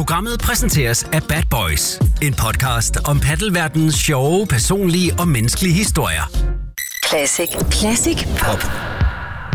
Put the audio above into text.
Programmet præsenteres af Bad Boys. En podcast om paddelverdenens sjove, personlige og menneskelige historier. Classic Pop.